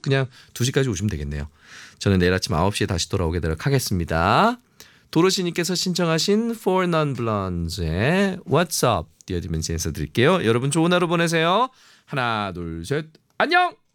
그냥 2시까지 오시면 되겠네요. 저는 내일 아침 9시에 다시 돌아오도록 하겠습니다. 도로시님께서 신청하신 Four Non Blondes의 What's Up 띄워드리면서 인사드릴게요. 여러분 좋은 하루 보내세요. 하나 둘 셋 안녕.